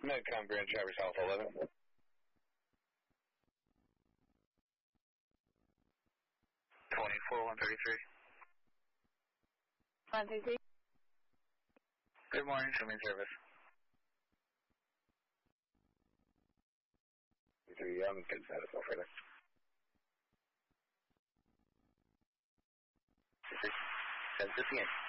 Medcom Grand Traverse Alpha 11. 133. 133. Good morning, Swimming Service. 3, good status, no further. 10:15.